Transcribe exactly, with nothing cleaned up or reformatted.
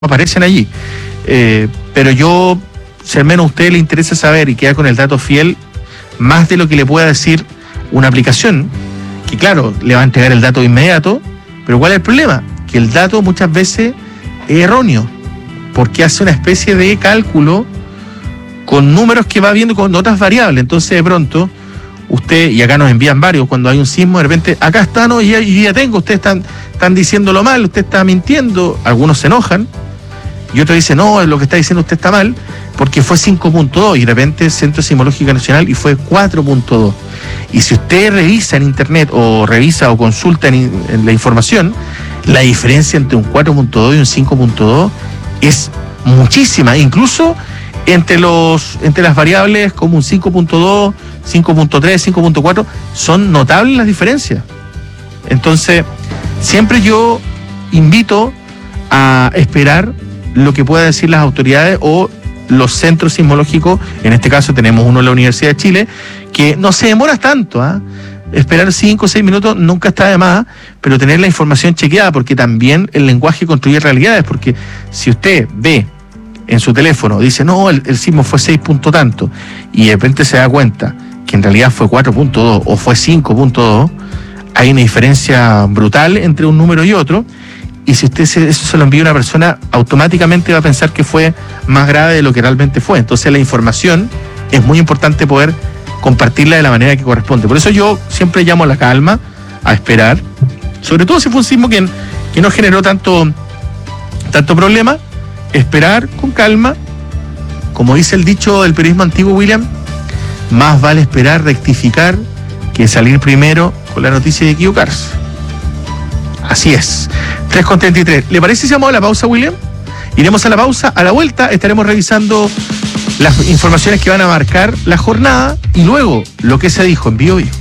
aparecen allí. Eh, pero yo, si al menos a usted le interesa saber y queda con el dato fiel, más de lo que le pueda decir una aplicación, que claro, le va a entregar el dato inmediato, pero ¿cuál es el problema? Que el dato muchas veces es erróneo, porque hace una especie de cálculo con números que va viendo con otras variables. Entonces de pronto, usted, y acá nos envían varios, cuando hay un sismo, de repente, acá está, no, y ya, y ya tengo, ustedes están, están diciéndolo mal, usted está mintiendo, algunos se enojan, y otros dicen, no, lo que está diciendo usted está mal, porque fue cinco punto dos, y de repente el Centro Sismológico Nacional, y fue cuatro punto dos. Y si usted revisa en internet, o revisa o consulta en, en la información, la diferencia entre un cuatro punto dos y un cinco punto dos es muchísima, incluso entre los entre las variables como un cinco punto dos, cinco punto tres, cinco punto cuatro, son notables las diferencias. Entonces, siempre yo invito a esperar lo que puedan decir las autoridades o los centros sismológicos. En este caso tenemos uno en la Universidad de Chile, que no se demora tanto, ¿eh? Esperar cinco o seis minutos nunca está de más, pero tener la información chequeada, porque también el lenguaje construye realidades, porque si usted ve en su teléfono, dice, no, el, el sismo fue seis punto tanto, y de repente se da cuenta que en realidad fue cuatro punto dos o fue cinco punto dos, hay una diferencia brutal entre un número y otro, y si usted se, eso se lo envía a una persona, automáticamente va a pensar que fue más grave de lo que realmente fue. Entonces la información es muy importante poder compartirla de la manera que corresponde. Por eso yo siempre llamo a la calma, a esperar, sobre todo si fue un sismo que, que no generó tanto, tanto problema, esperar con calma. Como dice el dicho del periodismo antiguo, William, más vale esperar, rectificar, que salir primero con la noticia de equivocarse. Así es. tres con treinta y tres. ¿Le parece si vamos a la pausa, William? Iremos a la pausa. A la vuelta estaremos revisando las informaciones que van a marcar la jornada y luego lo que se dijo en BioBio.